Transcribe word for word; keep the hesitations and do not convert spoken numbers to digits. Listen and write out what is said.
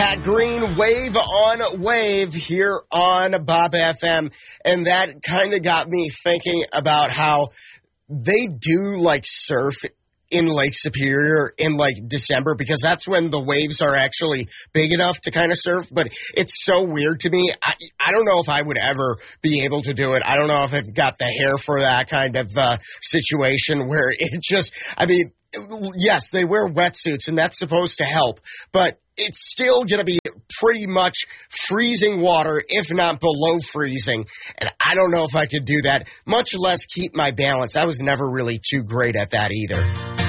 Pat Green, Wave on Wave here on Bob F M. And that kind of got me thinking about how they do like surf in Lake Superior in like December, because that's when the waves are actually big enough to kind of surf. But it's so weird to me. I, I don't know if I would ever be able to do it. I don't know if I've got the hair for that kind of uh, situation where it just, I mean, yes, they wear wetsuits and that's supposed to help, but it's still going to be pretty much freezing water, if not below freezing. And I don't know if I could do that, much less keep my balance. I was never really too great at that either.